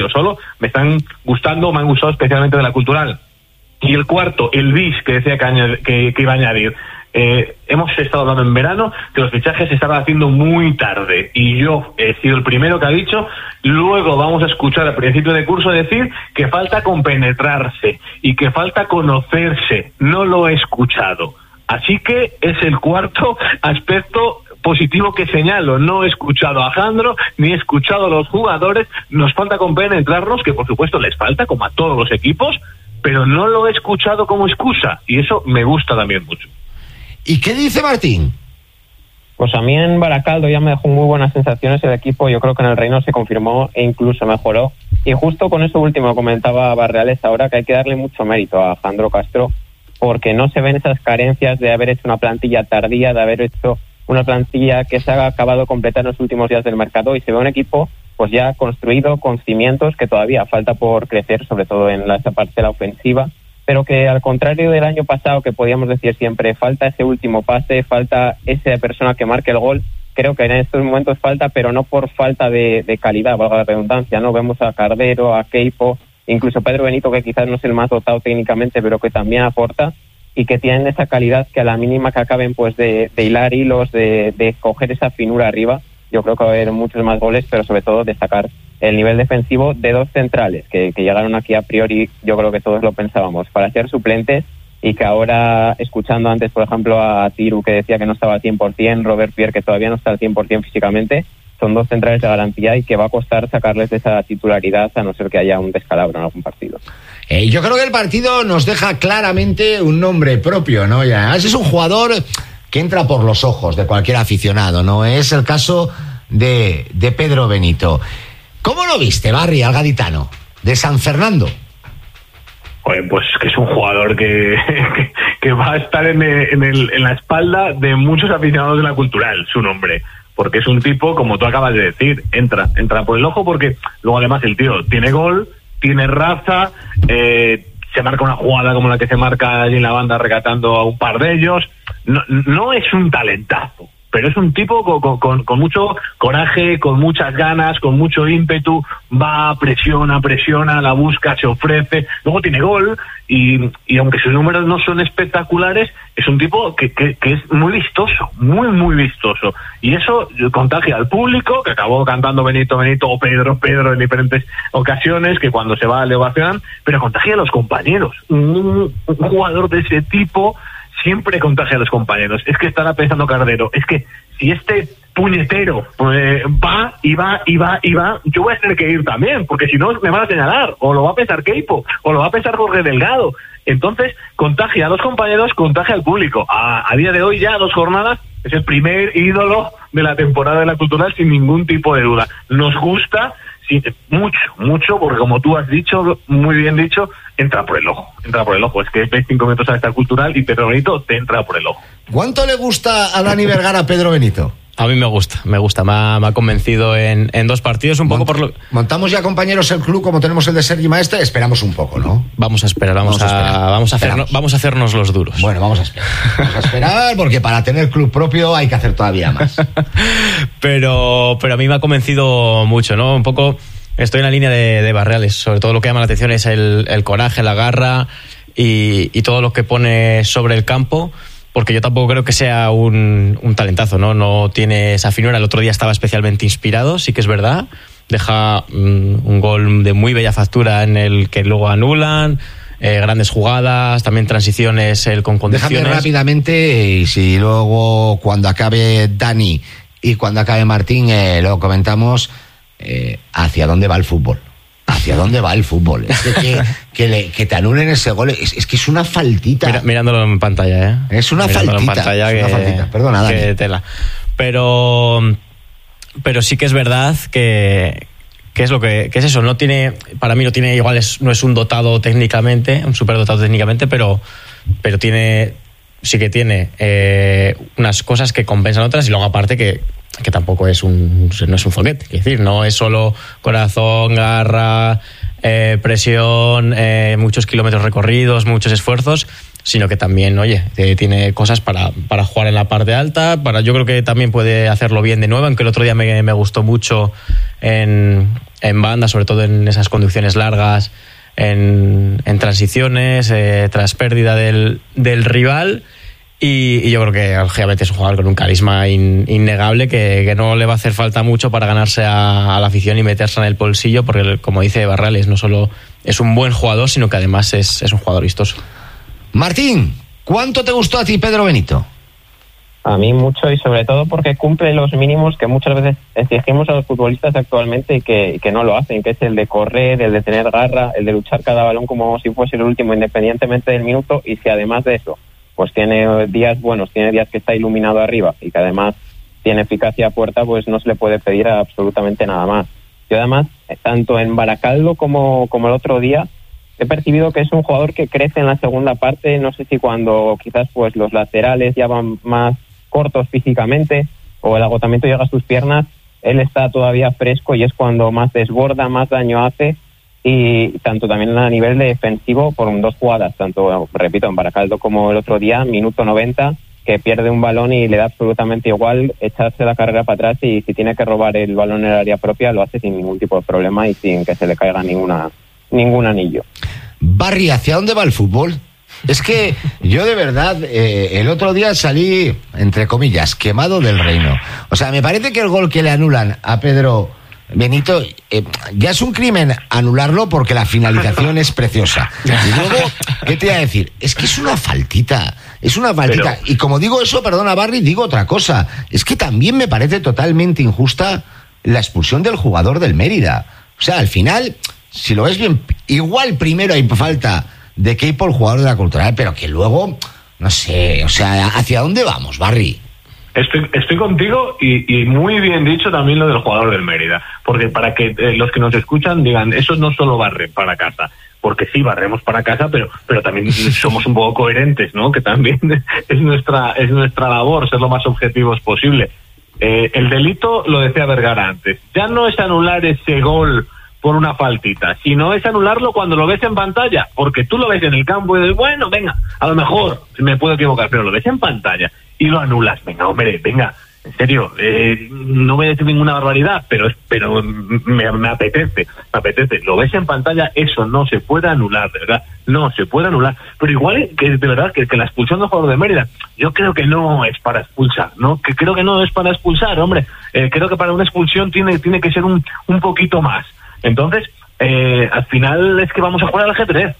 solo, me han gustado especialmente de la Cultural. Y el cuarto, el bis, que decía que iba a añadir. Hemos estado hablando en verano que los fichajes se estaban haciendo muy tarde y yo he sido el primero que ha dicho, luego vamos a escuchar al principio de curso decir que falta compenetrarse y que falta conocerse. No lo he escuchado, así que es el cuarto aspecto positivo que señalo. No he escuchado a Jandro ni he escuchado a los jugadores. Nos falta compenetrarnos, que por supuesto les falta como a todos los equipos, pero no lo he escuchado como excusa y eso me gusta también mucho. ¿Y qué dice Martín? Pues a mí en Baracaldo ya me dejó muy buenas sensaciones el equipo. Yo creo que en el Reino se confirmó e incluso mejoró. Y justo con eso último comentaba Barreales ahora, que hay que darle mucho mérito a Jandro Castro, porque no se ven esas carencias de haber hecho una plantilla tardía, de haber hecho una plantilla que se ha acabado de completar en los últimos días del mercado, y se ve un equipo pues ya construido con cimientos que todavía falta por crecer, sobre todo en esa parte de la ofensiva, pero que al contrario del año pasado, que podíamos decir siempre, falta ese último pase, falta esa persona que marque el gol. Creo que en estos momentos falta, pero no por falta de calidad, valga la redundancia, ¿no? Vemos a Cardero, a Queipo, incluso Pedro Benito, que quizás no es el más dotado técnicamente, pero que también aporta, y que tienen esa calidad que a la mínima que acaben pues de hilar hilos, de coger esa finura arriba, yo creo que va a haber muchos más goles, pero sobre todo destacar el nivel defensivo de dos centrales que llegaron aquí a priori, yo creo que todos lo pensábamos, para ser suplentes, y que ahora, escuchando antes, por ejemplo, a Tiru, que decía que no estaba al 100%, Robert Pierre, que todavía no está al 100% físicamente, son dos centrales de garantía y que va a costar sacarles de esa titularidad a no ser que haya un descalabro en algún partido. Yo creo que el partido nos deja claramente un nombre propio, ¿no? Y además es un jugador que entra por los ojos de cualquier aficionado, ¿no? Es el caso de Pedro Benito. ¿Cómo lo viste, Barry, al gaditano de San Fernando? Pues que es un jugador que va a estar en la espalda de muchos aficionados de la Cultural, su nombre, porque es un tipo, como tú acabas de decir, entra por el ojo, porque luego además el tío tiene gol, tiene raza, se marca una jugada como la que se marca allí en la banda rescatando a un par de ellos. No es un talentazo, pero es un tipo con mucho coraje, con muchas ganas, con mucho ímpetu, va, presiona, la busca, se ofrece, luego tiene gol, y aunque sus números no son espectaculares, es un tipo que es muy vistoso, muy vistoso, y eso contagia al público, que acabó cantando Benito o Pedro en diferentes ocasiones, que cuando se va le ovacionan, pero contagia a los compañeros. Un jugador de ese tipo siempre contagia a los compañeros. Es que estará pensando Cardero, es que si este puñetero va, yo voy a tener que ir también, porque si no me van a señalar, o lo va a pensar Queipo, o lo va a pensar Jorge Delgado. Entonces, contagia a los compañeros, contagia al público. A día de hoy, ya 2 jornadas, es el primer ídolo de la temporada de la Cultural, sin ningún tipo de duda. Nos gusta, sí, mucho, porque como tú has dicho, muy bien dicho, entra por el ojo. Es que ves 5 minutos a esta Cultural y Pedro Benito te entra por el ojo. ¿Cuánto le gusta a Dani Vergara a Pedro Benito? A mí me gusta, me ha convencido en 2 partidos, un poco por lo... Montamos ya, compañeros, el club como tenemos el de Sergi Maestre, esperamos un poco, ¿no? Vamos a esperar, vamos a hacernos los duros. Bueno, vamos a esperar porque para tener club propio hay que hacer todavía más. Pero a mí me ha convencido mucho, ¿no? Un poco, estoy en la línea de Barreales, sobre todo lo que llama la atención es el coraje, la garra y todo lo que pone sobre el campo, porque yo tampoco creo que sea un talentazo, ¿no? No tiene esa finura. El otro día estaba especialmente inspirado, sí que es verdad. Deja un gol de muy bella factura en el que luego anulan, grandes jugadas, también transiciones, con condiciones. Déjame rápidamente, y si luego cuando acabe Dani y cuando acabe Martín lo comentamos, hacia dónde va el fútbol. ¿Hacia dónde va el fútbol? Es que te anulen ese gol. Es que es una faltita. Mirándolo en pantalla, ¿eh? Es una faltita. En pantalla es una faltita. Perdona, Dani. Que tela. Pero sí que es verdad que es lo que es eso. No tiene, para mí no tiene, igual no es un dotado técnicamente, un superdotado técnicamente, pero sí que tiene unas cosas que compensan otras, y luego aparte que tampoco no es un zoquete, es decir, no es solo corazón, garra, presión, muchos kilómetros recorridos, muchos esfuerzos, sino que también, tiene cosas para jugar en la parte alta, yo creo que también puede hacerlo bien de nuevo, aunque el otro día me gustó mucho en en banda, sobre todo en esas conducciones largas, en transiciones, tras pérdida del rival. Y yo creo que lógicamente es un jugador con un carisma innegable que no le va a hacer falta mucho para ganarse a la afición y meterse en el bolsillo, porque como dice Barrales, no solo es un buen jugador, sino que además es un jugador vistoso. Martín, ¿cuánto te gustó a ti Pedro Benito? A mí mucho, y sobre todo porque cumple los mínimos que muchas veces exigimos a los futbolistas actualmente y que no lo hacen, que es el de correr, el de tener garra, el de luchar cada balón como si fuese el último, independientemente del minuto. Y si además de eso pues tiene días buenos, tiene días que está iluminado arriba y que además tiene eficacia a puerta, pues no se le puede pedir absolutamente nada más. Yo además, tanto en Baracaldo como el otro día, he percibido que es un jugador que crece en la segunda parte. No sé si cuando quizás pues los laterales ya van más cortos físicamente o el agotamiento llega a sus piernas, él está todavía fresco y es cuando más desborda, más daño hace. Y tanto también a nivel defensivo, por 2 jugadas, tanto, repito, en Baracaldo como el otro día, minuto 90, que pierde un balón y le da absolutamente igual echarse la carrera para atrás, y si tiene que robar el balón en el área propia lo hace sin ningún tipo de problema y sin que se le caiga ningún anillo. Barry, ¿hacia dónde va el fútbol? Es que yo de verdad el otro día salí, entre comillas, quemado del Reino. O sea, me parece que el gol que le anulan a Pedro Benito, ya es un crimen anularlo porque la finalización es preciosa. Y luego, ¿qué te iba a decir? Es que es una faltita. Pero... Y como digo eso, perdona Barry, digo otra cosa. Es que también me parece totalmente injusta la expulsión del jugador del Mérida. O sea, al final, si lo ves bien, igual primero hay falta de Keipo, el jugador de la Cultural, pero que luego, no sé, o sea, ¿hacia dónde vamos, Barry? Estoy contigo, y muy bien dicho también lo del jugador del Mérida, porque para que los que nos escuchan digan, eso no solo barre para casa, porque sí barremos para casa, pero también somos un poco coherentes, ¿no? Que también es nuestra labor ser lo más objetivos posible. El delito, lo decía Vergara antes, ya no es anular ese gol por una faltita, sino es anularlo cuando lo ves en pantalla, porque tú lo ves en el campo y dices, bueno, venga, a lo mejor me puedo equivocar, pero lo ves en pantalla y lo anulas. Venga, hombre, venga, en serio, no voy a decir ninguna barbaridad, pero me apetece, lo ves en pantalla, eso no se puede anular, de verdad, no se puede anular. Pero igual que de verdad que la expulsión del jugador de Mérida, yo creo que no es para expulsar, ¿no? Que creo que no es para expulsar, hombre. Creo que para una expulsión tiene que ser un poquito más. Entonces, al final es que vamos a jugar al ajedrez,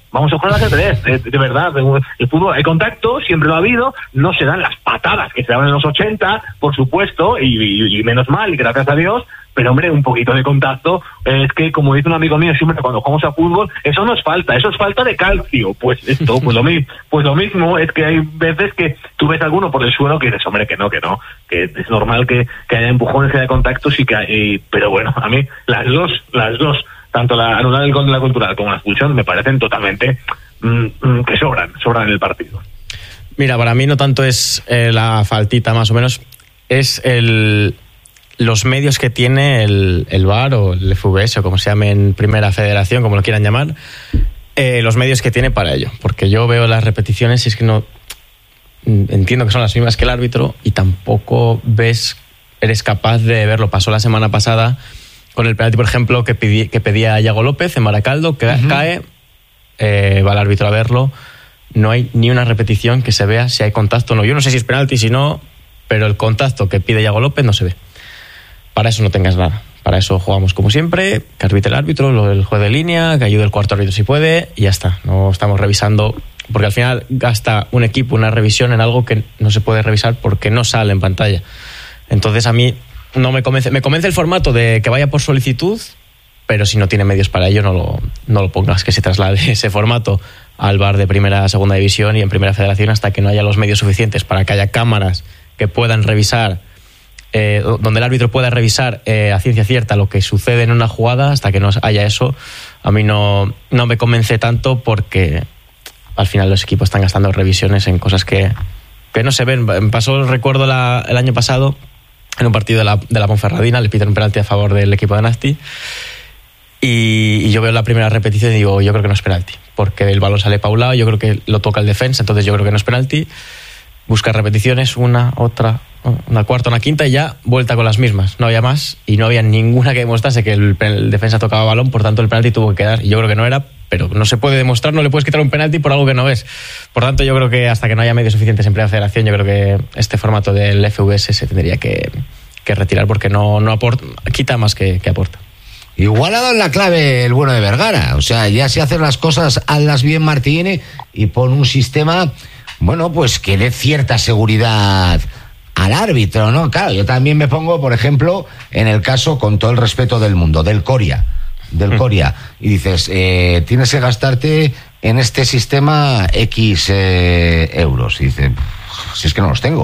de verdad. El fútbol, hay contacto, siempre lo ha habido, no se dan las patadas que se daban en los 80, por supuesto, y menos mal, y gracias a Dios, pero hombre, un poquito de contacto, es que como dice un amigo mío siempre cuando jugamos a fútbol, eso no es falta, eso es falta de calcio. Pues esto, pues lo mismo, es que hay veces que tú ves a alguno por el suelo que dices, hombre, que no, que es normal que haya empujones, que haya contactos, pero bueno, a mí las dos, tanto la anular el gol de la Cultural como la expulsión, me parecen totalmente que sobran en el partido. Mira, para mí no tanto es la faltita, más o menos, es los medios que tiene el VAR o el FVS, o como se llame en Primera Federación, como lo quieran llamar, los medios que tiene para ello. Porque yo veo las repeticiones y es que no entiendo que son las mismas que el árbitro y tampoco eres capaz de verlo. Pasó la semana pasada con el penalti, por ejemplo, que pedía Iago López en Baracaldo, que cae, va el árbitro a verlo, no hay ni una repetición que se vea si hay contacto o no. Yo no sé si es penalti, si no, pero el contacto que pide Iago López no se ve. Para eso no tengas nada. Para eso jugamos como siempre, que arbitre el árbitro, el juez de línea, que ayude el cuarto árbitro si puede, y ya está. No estamos revisando, porque al final gasta un equipo una revisión en algo que no se puede revisar porque no sale en pantalla. Entonces a mí no me convence. Me convence el formato de que vaya por solicitud, pero si no tiene medios para ello, no lo pongas, que se traslade ese formato al VAR de Primera, Segunda División y en Primera Federación hasta que no haya los medios suficientes para que haya cámaras que puedan revisar, donde el árbitro pueda revisar a ciencia cierta lo que sucede en una jugada. Hasta que no haya eso, a mí no me convence tanto, porque al final los equipos están gastando revisiones en cosas que no se ven. Recuerdo el año pasado, en un partido de la Ponferradina, le piden un penalti a favor del equipo de Nasti, y yo veo la primera repetición y digo, yo creo que no es penalti, porque el balón sale paulado, yo creo que lo toca el defensa, entonces yo creo que no es penalti. buscar repeticiones, una, otra, una cuarta, una quinta y ya vuelta con las mismas. No había más y no había ninguna que demostrase que el defensa tocaba balón, por tanto el penalti tuvo que quedar. Y yo creo que no era, pero no se puede demostrar, no le puedes quitar un penalti por algo que no ves. Por tanto, yo creo que hasta que no haya medios suficientes en Primera Federación, yo creo que este formato del FVS se tendría que retirar porque no aporta, quita más que aporta. Igual ha dado la clave el bueno de Vergara. O sea, ya se hacen las cosas, hazlas bien, Martín, y pon un sistema, bueno, pues que dé cierta seguridad al árbitro, ¿no? Claro, yo también me pongo, por ejemplo, en el caso, con todo el respeto del mundo, del Coria. Y dices, tienes que gastarte en este sistema X euros. Y dices, si es que no los tengo.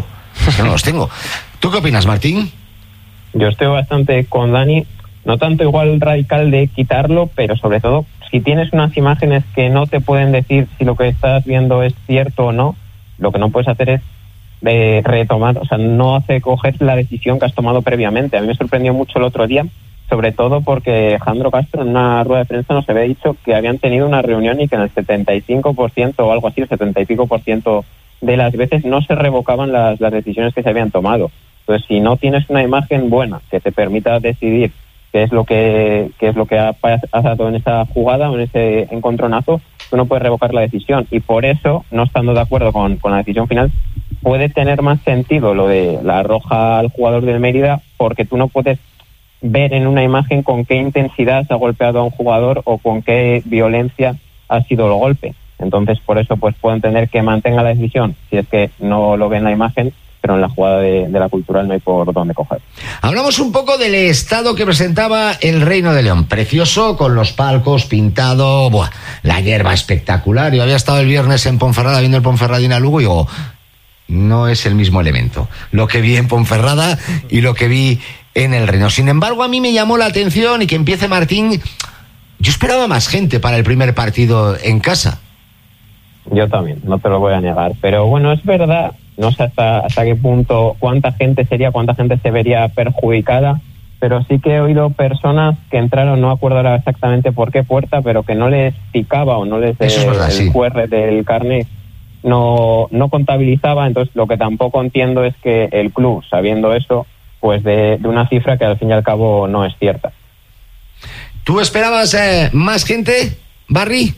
¿Tú qué opinas, Martín? Yo estoy bastante con Dani. No tanto igual radical de quitarlo, pero sobre todo, si tienes unas imágenes que no te pueden decir si lo que estás viendo es cierto o no, lo que no puedes hacer es retomar, o sea, no hace coger la decisión que has tomado previamente. A mí me sorprendió mucho el otro día, sobre todo porque Jandro Castro en una rueda de prensa nos había dicho que habían tenido una reunión y que en el 75% o algo así, el 70 y pico % de las veces no se revocaban las decisiones que se habían tomado. Entonces, si no tienes una imagen buena que te permita decidir qué es lo que ha pasado en esa jugada o en ese encontronazo, tú no puedes revocar la decisión. Y por eso, no estando de acuerdo con la decisión final, puede tener más sentido lo de la roja al jugador del Mérida, porque tú no puedes ver en una imagen con qué intensidad se ha golpeado a un jugador o con qué violencia ha sido el golpe. Entonces, por eso pues puedo entender que mantenga la decisión si es que no lo ve en la imagen, pero en la jugada de la Cultural no hay por dónde coger. Hablamos un poco del estado que presentaba el Reino de León. Precioso, con los palcos pintado, la hierba espectacular. Yo había estado el viernes en Ponferrada viendo el Ponferradina Lugo y digo, no es el mismo elemento lo que vi en Ponferrada y lo que vi en el Reino. Sin embargo, a mí me llamó la atención y que empiece Martín. Yo esperaba más gente para el primer partido en casa. Yo también, no te lo voy a negar. Pero bueno, es verdad, no sé hasta qué punto, cuánta gente se vería perjudicada, pero sí que he oído personas que entraron, no acuerdo ahora exactamente por qué puerta, pero que no les picaba o no les el QR del carnet no contabilizaba. Entonces, lo que tampoco entiendo es que el club, sabiendo eso, pues de una cifra que al fin y al cabo no es cierta. ¿Tú esperabas más gente, Barry?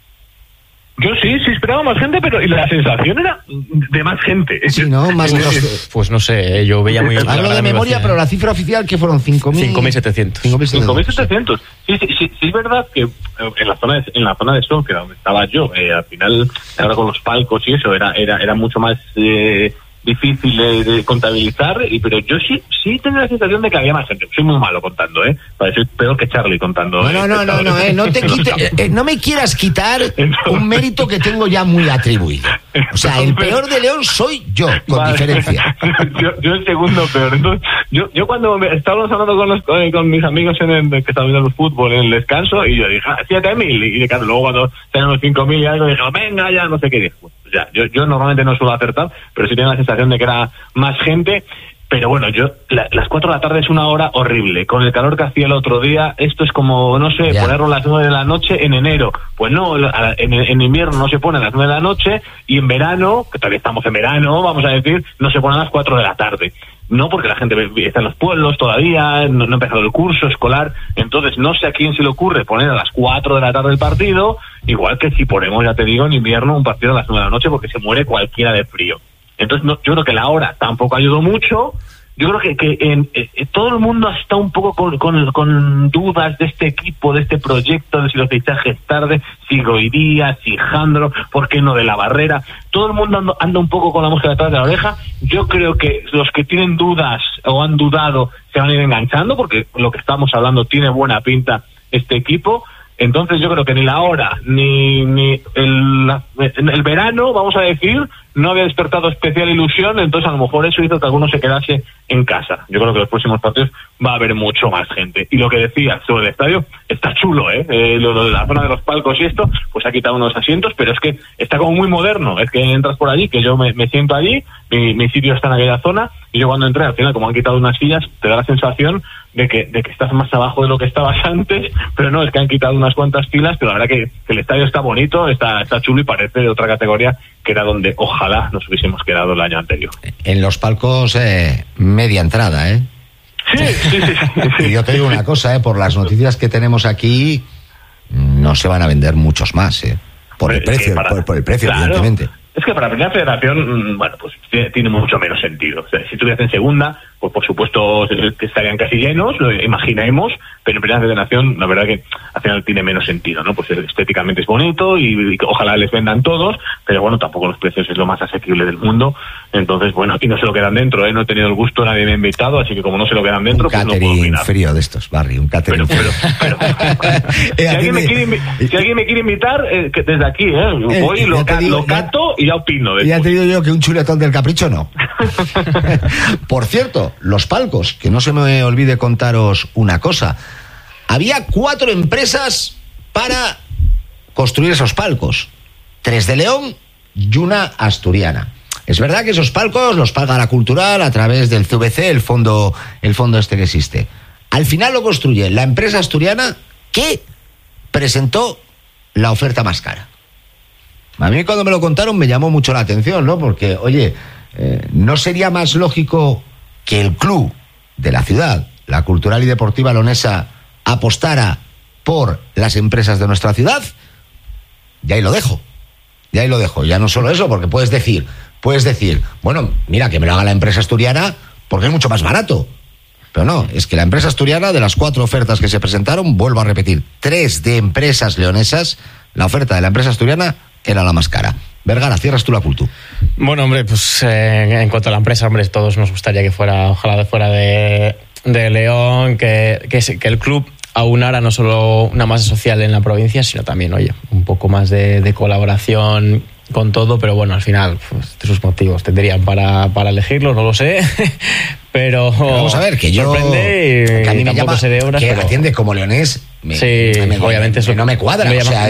Yo sí esperaba más gente, pero y la sensación era de más gente. Sí, ¿no? Más pues no sé, yo veía muy... Hablo de memoria, pero la cifra oficial que fueron 5.700. 5.700. Sí, es verdad que en la zona de show, que era donde estaba yo, al final, ahora con los palcos y eso, era mucho más difícil de contabilizar, pero yo sí tengo la sensación de que había más gente. Soy muy malo contando, soy peor que Charlie contando. No me quieras quitar un mérito que tengo ya muy atribuido. O sea, el peor de León soy yo, con diferencia. yo el segundo peor. Entonces, yo cuando estábamos hablando con mis amigos que estaban viendo el fútbol en el descanso, y yo dije, 7.000, y claro, luego cuando tenemos 5.000 y algo, dije, venga, ya no sé qué dije. Ya, yo normalmente no suelo acertar, pero sí tengo la sensación de que era más gente. Pero bueno, las 4 de la tarde es una hora horrible. Con el calor que hacía el otro día, esto es como, no sé, ponerlo a las 9 de la noche en enero. Pues no, en invierno no se pone a las 9 de la noche, y en verano, que todavía estamos en verano, vamos a decir, no se pone a las 4 de la tarde. No, porque la gente está en los pueblos todavía, no ha empezado el curso escolar, entonces no sé a quién se le ocurre poner a las 4 de la tarde el partido, igual que si ponemos, ya te digo, en invierno un partido a las 9 de la noche, porque se muere cualquiera de frío. Entonces yo creo que la hora tampoco ayudó mucho. Yo creo que todo el mundo está un poco con dudas de este equipo, de este proyecto, de si los fichajes tarde, si Goiría, si Jandro, ¿por qué no de la Barrera? Todo el mundo anda un poco con la mosca detrás de la oreja. Yo creo que los que tienen dudas o han dudado se van a ir enganchando, porque lo que estamos hablando tiene buena pinta este equipo. Entonces yo creo que ni la hora ni el verano, vamos a decir, no había despertado especial ilusión. Entonces a lo mejor eso hizo que alguno se quedase en casa. Yo creo que los próximos partidos va a haber mucho más gente. Y lo que decía sobre el estadio, está chulo, lo de la zona de los palcos y esto, pues ha quitado unos asientos, pero es que está como muy moderno. Es que entras por allí, que yo me siento allí, mi sitio está en aquella zona, y yo cuando entré, al final, como han quitado unas sillas, te da la sensación de que estás más abajo de lo que estabas antes, pero no, es que han quitado unas cuantas filas, pero la verdad que el estadio está bonito, está chulo y parece de otra categoría que era donde ojalá nos hubiésemos quedado el año anterior. En los palcos media entrada, ¿eh? Sí. Y yo te digo una cosa, por las noticias que tenemos aquí, no se van a vender muchos más, por el precio, por el precio, claro, evidentemente. Es que para la Primera Federación, bueno, pues tiene mucho menos sentido. O sea, si estuviese en segunda, pues por supuesto que estarían casi llenos, lo imaginemos, pero en Primera Federación la verdad que al final tiene menos sentido, ¿no? Pues estéticamente es bonito y ojalá les vendan todos, pero bueno, tampoco los precios es lo más asequible del mundo. Entonces, bueno, y no se lo quedan dentro, no he tenido el gusto, nadie me ha invitado, así que como no se lo quedan dentro, pues no puedo opinar. Frío de estos, Barry, un catering. Pero si alguien me quiere invitar, que desde aquí, voy, lo canto y ya opino. Ya te digo yo que un chuletón del Capricho no. Por cierto, los palcos, que no se me olvide contaros una cosa. Había 4 empresas para construir esos palcos. 3 de León y una asturiana. Es verdad que esos palcos los paga la Cultural a través del CVC, el fondo este que existe. Al final lo construye la empresa asturiana que presentó la oferta más cara. A mí cuando me lo contaron me llamó mucho la atención, ¿no? Porque, oye, ¿no sería más lógico que el club de la ciudad, la Cultural y Deportiva Leonesa, apostara por las empresas de nuestra ciudad? Y ahí lo dejo. Ya no solo eso, porque puedes decir, bueno, mira, que me lo haga la empresa asturiana porque es mucho más barato. Pero no, es que la empresa asturiana, de las 4 ofertas que se presentaron, vuelvo a repetir, 3 de empresas leonesas, la oferta de la empresa asturiana era la más cara. Vergara, cierras tú la cultura. Bueno, hombre, pues en cuanto a la empresa, hombre, todos nos gustaría que ojalá fuera de León, que el club aunara no solo una masa social en la provincia, sino también, oye, un poco más de colaboración con todo, pero bueno, al final, pues, sus motivos tendrían para elegirlo, no lo sé, pero vamos a ver, que yo sorprende, que a mí me llama, sé de obras, que pero atiende como leonés, obviamente eso no me cuadra,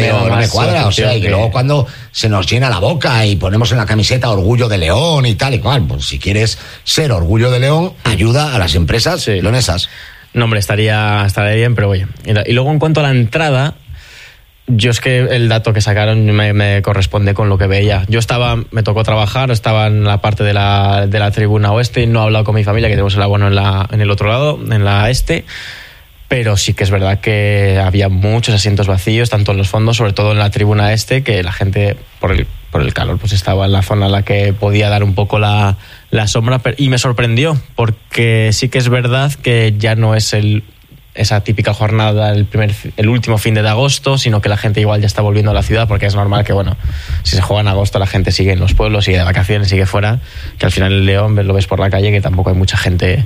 y que luego cuando se nos llena la boca y ponemos en la camiseta Orgullo de León y tal y cual, pues si quieres ser Orgullo de León, ayuda a las empresas leonesas. No, hombre, estaría bien, pero oye, y luego en cuanto a la entrada, yo es que el dato que sacaron me corresponde con lo que veía. Me tocó trabajar, estaba en la parte de la tribuna oeste y no he hablado con mi familia, que tenemos el abono en el otro lado, en la este, pero sí que es verdad que había muchos asientos vacíos, tanto en los fondos, sobre todo en la tribuna este, que la gente, por el calor, pues estaba en la zona en la que podía dar un poco la sombra, y me sorprendió, porque sí que es verdad que ya no es esa típica jornada el último fin de agosto, sino que la gente igual ya está volviendo a la ciudad, porque es normal que, bueno, si se juega en agosto la gente sigue en los pueblos, sigue de vacaciones, sigue fuera, que al final el León lo ves por la calle, que tampoco hay mucha gente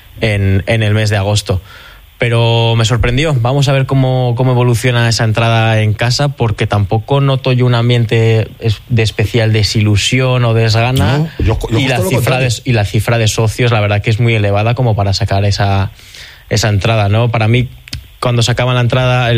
en el mes de agosto. Pero me sorprendió. Vamos a ver cómo evoluciona esa entrada en casa, porque tampoco noto yo un ambiente de especial desilusión o desgana. Y la cifra de socios, la verdad que es muy elevada como para sacar esa entrada, ¿no? Para mí, cuando sacaban la entrada,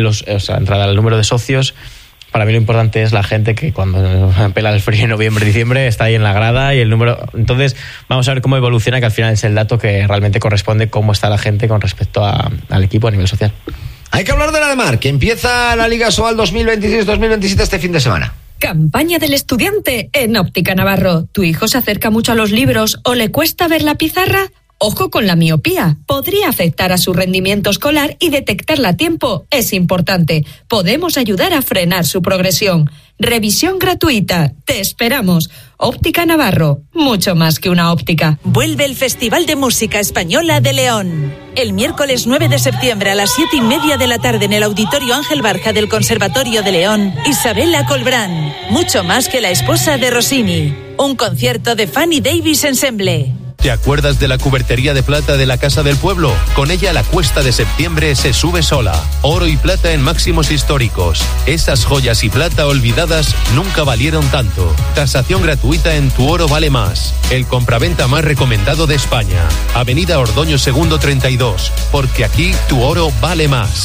el número de socios, para mí lo importante es la gente que cuando pela el frío en noviembre, diciembre, está ahí en la grada y el número. Entonces, vamos a ver cómo evoluciona, que al final es el dato que realmente corresponde cómo está la gente con respecto al equipo a nivel social. Hay que hablar de la de Mar, que empieza la Liga Sobal 2026-2027 este fin de semana. Campaña del estudiante en Óptica Navarro. ¿Tu hijo se acerca mucho a los libros o le cuesta ver la pizarra? Ojo con la miopía. Podría afectar a su rendimiento escolar y detectarla a tiempo es importante. Podemos ayudar a frenar su progresión. Revisión gratuita. Te esperamos. Óptica Navarro. Mucho más que una óptica. Vuelve el Festival de Música Española de León. El miércoles 9 de septiembre a las 7:30 de la tarde en el Auditorio Ángel Barca del Conservatorio de León, Isabela Colbrán. Mucho más que la esposa de Rossini. Un concierto de Fanny Davis Ensemble. ¿Te acuerdas de la cubertería de plata de la Casa del Pueblo? Con ella la cuesta de septiembre se sube sola. Oro y plata en máximos históricos. Esas joyas y plata olvidadas nunca valieron tanto. Tasación gratuita en Tu Oro Vale Más. El compraventa más recomendado de España. Avenida Ordoño 2 32. Porque aquí tu oro vale más.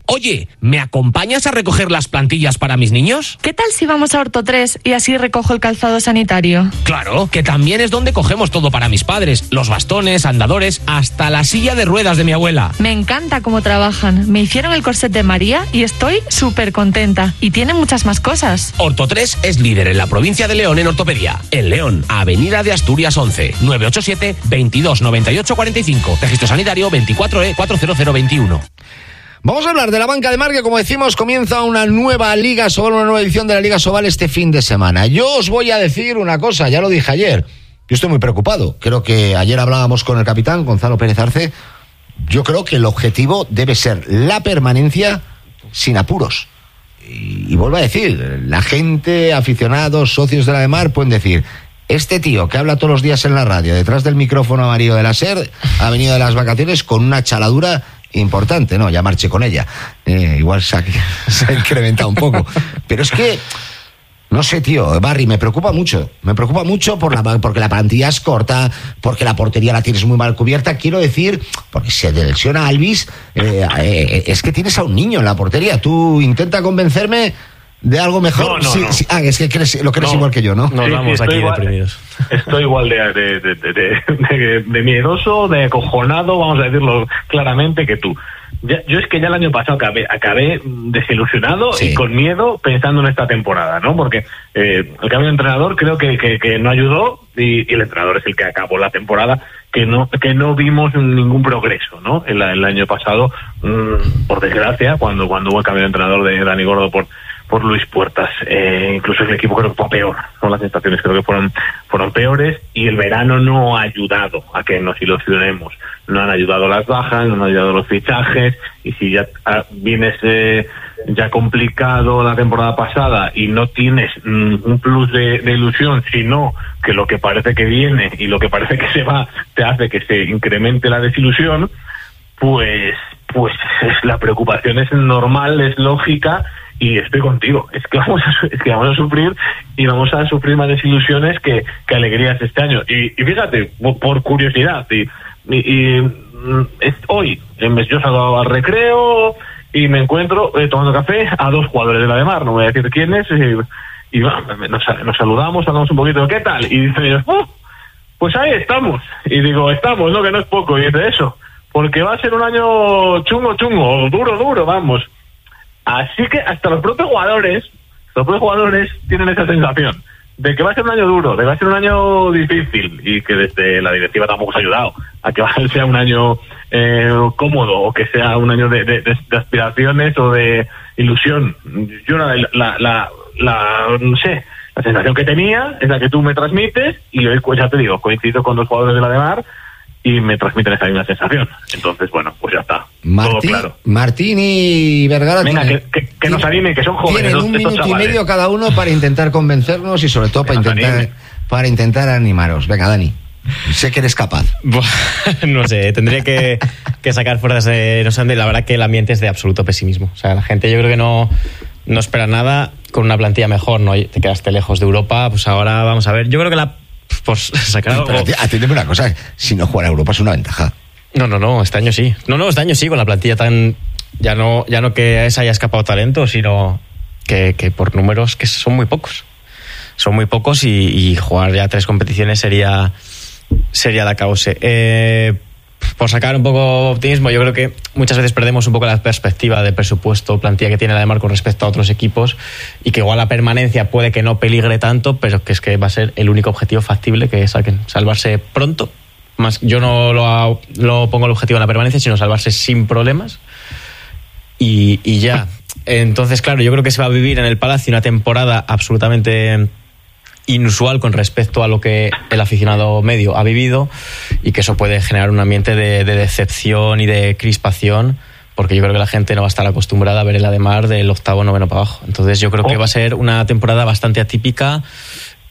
Oye, ¿me acompañas a recoger las plantillas para mis niños? ¿Qué tal si vamos a Orto 3 y así recojo el calzado sanitario? Claro, que también es donde cogemos todo para mis padres. Los bastones, andadores, hasta la silla de ruedas de mi abuela. Me encanta cómo trabajan. Me hicieron el corset de María y estoy súper contenta. Y tiene muchas más cosas. Orto 3 es líder en la provincia de León en ortopedia. En León, Avenida de Asturias 11, 987 22 98 45. Registro sanitario 24E 40021. Vamos a hablar de la banca de mar, que como decimos comienza una nueva Liga Sobal, una nueva edición de la Liga Sobal este fin de semana. Yo os voy a decir una cosa, ya lo dije ayer, yo estoy muy preocupado. Creo que ayer hablábamos con el capitán Gonzalo Pérez Arce. Yo creo que el objetivo debe ser la permanencia sin apuros. Y vuelvo a decir, la gente, aficionados, socios de la de mar pueden decir: este tío que habla todos los días en la radio, detrás del micrófono amarillo de la SER, ha venido de las vacaciones con una chaladura importante. No, ya marché con ella. Igual se ha incrementado un poco. Pero es que, no sé, tío, Barry, me preocupa mucho. Me preocupa mucho porque la plantilla es corta, porque la portería la tienes muy mal cubierta. Quiero decir, porque se te lesiona Alvis, es que tienes a un niño en la portería. Tú intenta convencerme de algo mejor. No. Sí, es que lo crees igual que yo, ¿no? Nos vamos aquí deprimidos. Estoy igual de miedoso, de acojonado, vamos a decirlo claramente, que tú. Yo es que ya el año pasado acabé desilusionado y con miedo pensando en esta temporada, ¿no? Porque el cambio de entrenador creo que no ayudó, y el entrenador es el que acabó la temporada, que no vimos ningún progreso, ¿no? El año pasado, por desgracia, cuando hubo el cambio de entrenador de Dani Gordo por Luis Puertas, incluso el equipo creo que fue peor, ¿no? Las sensaciones creo que fueron peores, y el verano no ha ayudado a que nos ilusionemos. No han ayudado las bajas, no han ayudado los fichajes, y si ya vienes ya complicado la temporada pasada y no tienes un plus de ilusión, sino que lo que parece que viene y lo que parece que se va te hace que se incremente la desilusión, pues la preocupación es normal, es lógica. Y estoy contigo, es que vamos a sufrir, y vamos a sufrir más desilusiones que alegrías este año. Y fíjate, por curiosidad, hoy yo salgo al recreo y me encuentro tomando café a dos jugadores de la de mar, no voy a decir quiénes, y nos saludamos, hablamos un poquito, ¿qué tal? Y dicen ellos, pues ahí estamos. Y digo, estamos, ¿no? Que no es poco. Y dice, eso, porque va a ser un año chungo, duro, vamos. Así que hasta los propios jugadores tienen esa sensación de que va a ser un año duro, de que va a ser un año difícil, y que desde la directiva tampoco se ha ayudado a que sea un año cómodo, o que sea un año de aspiraciones o de ilusión. Yo no sé, la sensación que tenía es la que tú me transmites, y hoy, pues ya te digo, coincido con los jugadores de la de mar y me transmiten esa misma sensación. Entonces, bueno, pues ya está. Todo claro. Martín y Vergara, venga, que nos animen, que son jóvenes. Tienen un minuto y medio cada uno para intentar convencernos, y sobre todo para intentar animaros. Venga, Dani, sé que eres capaz. No sé, tendría que sacar fuerzas de Nosande. La verdad que el ambiente es de absoluto pesimismo. O sea, la gente, yo creo que no espera nada con una plantilla mejor, ¿no? Te quedaste lejos de Europa, pues ahora vamos a ver. Yo creo que pues sacar algo. Pero atiéndeme una cosa, si no juega Europa es una ventaja. No, este año sí. Este año sí, con la plantilla tan... Ya no que esa haya escapado talento, sino que por números que son muy pocos. Son muy pocos, y jugar ya 3 competiciones sería la causa. Por sacar un poco optimismo, yo creo que muchas veces perdemos un poco la perspectiva de presupuesto, plantilla que tiene la de mar con respecto a otros equipos, y que igual la permanencia puede que no peligre tanto, pero que es que va a ser el único objetivo factible que saquen, salvarse pronto. Más, yo no lo pongo el objetivo en la permanencia, sino salvarse sin problemas, y ya. Entonces, claro, yo creo que se va a vivir en el Palacio una temporada absolutamente inusual con respecto a lo que el aficionado medio ha vivido, y que eso puede generar un ambiente de decepción y de crispación, porque yo creo que la gente no va a estar acostumbrada a ver el Ademar del octavo, noveno para abajo. Entonces yo creo que va a ser una temporada bastante atípica,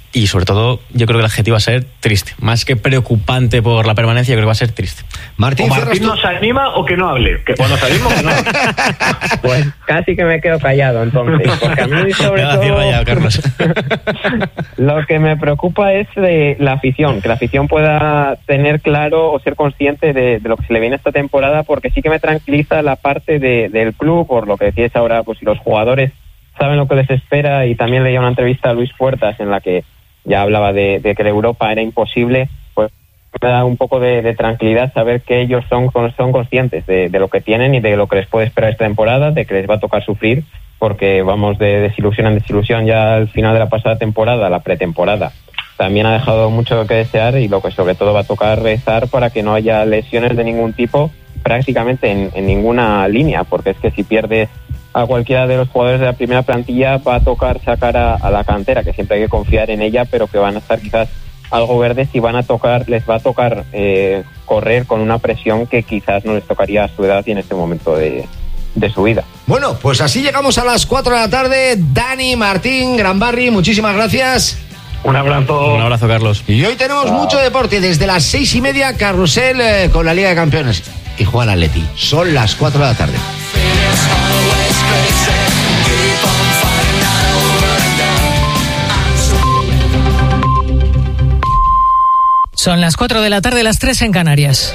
y sobre todo yo creo que el adjetivo va a ser triste, más que preocupante por la permanencia, yo creo que va a ser triste. Martín nos anima o que no hable, que cuando salimos que no. Pues casi que me quedo callado entonces, porque a mí sobre todo vaya, Carlos. Lo que me preocupa es de la afición, que la afición pueda tener claro o ser consciente de lo que se le viene esta temporada, porque sí que me tranquiliza la parte del club, por lo que decías ahora, pues si los jugadores saben lo que les espera, y también leía una entrevista a Luis Puertas en la que ya hablaba de que la Europa era imposible, pues me da un poco de tranquilidad saber que ellos son conscientes de lo que tienen y de lo que les puede esperar esta temporada, de que les va a tocar sufrir, porque vamos de desilusión en desilusión ya al final de la pasada temporada, la pretemporada. También ha dejado mucho que desear, y lo que sobre todo va a tocar rezar para que no haya lesiones de ningún tipo prácticamente en ninguna línea, porque es que si pierdes a cualquiera de los jugadores de la primera plantilla va a tocar sacar a la cantera, que siempre hay que confiar en ella, pero que van a estar quizás algo verdes y les va a tocar correr con una presión que quizás no les tocaría a su edad y en este momento de su vida. Bueno, pues así llegamos a las 4 de la tarde. Dani, Martín, Granbarri, muchísimas gracias. Un abrazo. Un abrazo, Carlos. Y hoy tenemos mucho deporte. Desde las 6:30, carrusel con la Liga de Campeones y Juan Atleti. Son las 4 de la tarde. Son las 4 de la tarde, las 3 en Canarias.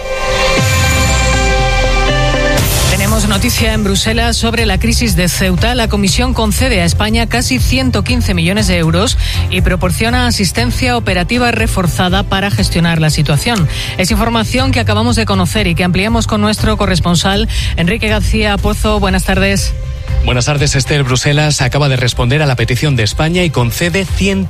Tenemos noticia en Bruselas sobre la crisis de Ceuta. La Comisión concede a España casi 115 millones de euros y proporciona asistencia operativa reforzada para gestionar la situación. Es información que acabamos de conocer y que ampliamos con nuestro corresponsal Enrique García Pozo. Buenas tardes. Buenas tardes, Esther. Bruselas acaba de responder a la petición de España y concede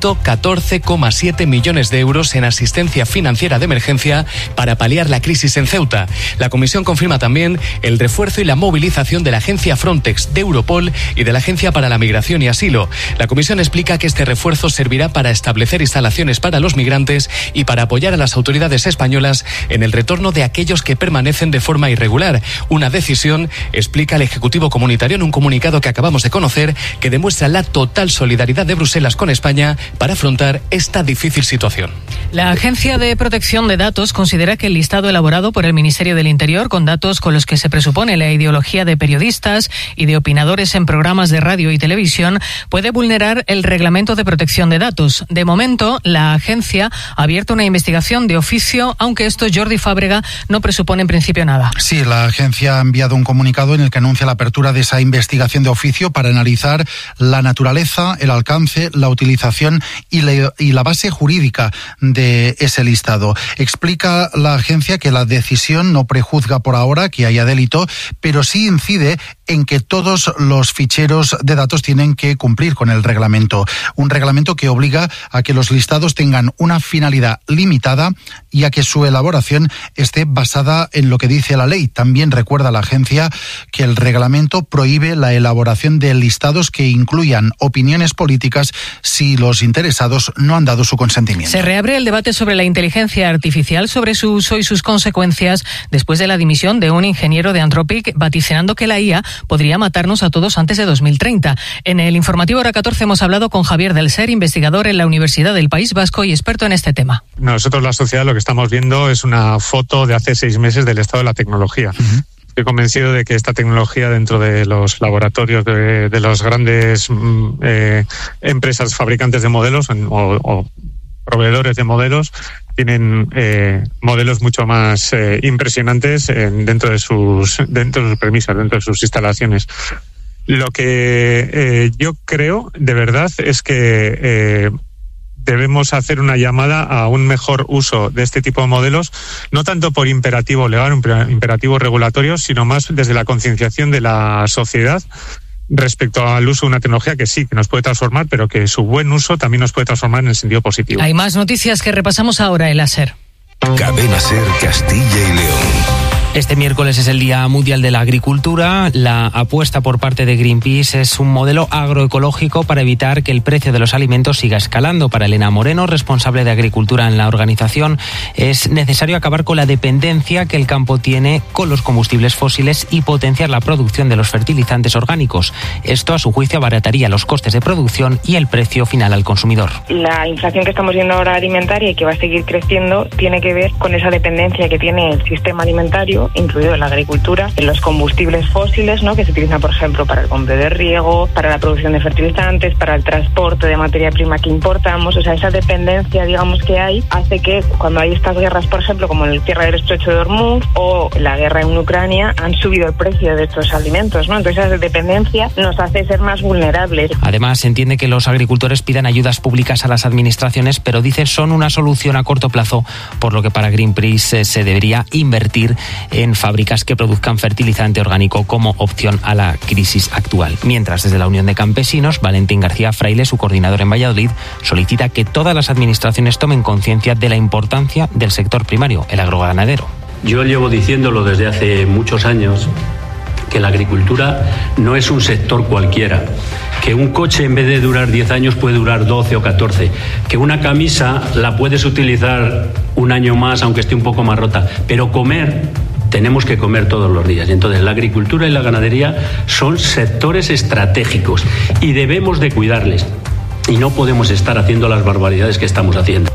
114,7 millones de euros en asistencia financiera de emergencia para paliar la crisis en Ceuta. La Comisión confirma también el refuerzo y la movilización de la agencia Frontex, de Europol y de la Agencia para la Migración y Asilo. La Comisión explica que este refuerzo servirá para establecer instalaciones para los migrantes y para apoyar a las autoridades españolas en el retorno de aquellos que permanecen de forma irregular. Una decisión, explica el Ejecutivo Comunitario en un comunicado que acabamos de conocer, que demuestra la total solidaridad de Bruselas con España para afrontar esta difícil situación. La Agencia de Protección de Datos considera que el listado elaborado por el Ministerio del Interior, con datos con los que se presupone la ideología de periodistas y de opinadores en programas de radio y televisión, puede vulnerar el Reglamento de Protección de Datos. De momento, la agencia ha abierto una investigación de oficio, aunque esto, Jordi Fábrega, no presupone en principio nada. Sí, la agencia ha enviado un comunicado en el que anuncia la apertura de esa investigación de oficio para analizar la naturaleza, el alcance, la utilización y la base jurídica de ese listado. Explica la agencia que la decisión no prejuzga por ahora que haya delito, pero sí incide en que todos los ficheros de datos tienen que cumplir con el reglamento. Un reglamento que obliga a que los listados tengan una finalidad limitada y a que su elaboración esté basada en lo que dice la ley. También recuerda la agencia que el reglamento prohíbe la elaboración de listados que incluyan opiniones políticas si los interesados no han dado su consentimiento. Se reabre el debate sobre la inteligencia artificial, sobre su uso y sus consecuencias, después de la dimisión de un ingeniero de Anthropic, vaticinando que la IA podría matarnos a todos antes de 2030. En el informativo Hora 14 hemos hablado con Javier del Ser, investigador en la Universidad del País Vasco y experto en este tema. Nosotros, la sociedad, lo que estamos viendo es una foto de hace 6 meses del estado de la tecnología. Estoy convencido de que esta tecnología dentro de los laboratorios de las grandes empresas fabricantes de modelos o proveedores de modelos tienen modelos mucho más impresionantes dentro de sus premisas, dentro de sus instalaciones. Lo que yo creo de verdad es que debemos hacer una llamada a un mejor uso de este tipo de modelos, no tanto por imperativo legal, imperativo regulatorio, sino más desde la concienciación de la sociedad respecto al uso de una tecnología que sí, que nos puede transformar, pero que su buen uso también nos puede transformar en el sentido positivo. Hay más noticias que repasamos ahora en la SER. Cadena SER Castilla y León. Este miércoles es el Día Mundial de la Agricultura. La apuesta por parte de Greenpeace es un modelo agroecológico para evitar que el precio de los alimentos siga escalando. Para Elena Moreno, responsable de Agricultura en la organización, es necesario acabar con la dependencia que el campo tiene con los combustibles fósiles y potenciar la producción de los fertilizantes orgánicos. Esto, a su juicio, abarataría los costes de producción y el precio final al consumidor. La inflación que estamos viendo ahora alimentaria y que va a seguir creciendo tiene que ver con esa dependencia que tiene el sistema alimentario, incluido en la agricultura, en los combustibles fósiles, ¿no?, que se utilizan, por ejemplo, para el bombeo de riego, para la producción de fertilizantes, para el transporte de materia prima que importamos. O sea, esa dependencia, digamos, que hay, hace que cuando hay estas guerras, por ejemplo, como en el cierre del Estrecho de Hormuz o la guerra en Ucrania, han subido el precio de estos alimentos, ¿no? Entonces, esa dependencia nos hace ser más vulnerables. Además, se entiende que los agricultores pidan ayudas públicas a las administraciones, pero dice son una solución a corto plazo, por lo que para Greenpeace se debería invertir en fábricas que produzcan fertilizante orgánico como opción a la crisis actual. Mientras, desde la Unión de Campesinos, Valentín García Fraile, su coordinador en Valladolid, solicita que todas las administraciones tomen conciencia de la importancia del sector primario, el agroganadero. Yo llevo diciéndolo desde hace muchos años, que la agricultura no es un sector cualquiera, que un coche en vez de durar 10 años puede durar 12 o 14, que una camisa la puedes utilizar un año más aunque esté un poco más rota, pero tenemos que comer todos los días. Y entonces la agricultura y la ganadería son sectores estratégicos y debemos de cuidarles y no podemos estar haciendo las barbaridades que estamos haciendo.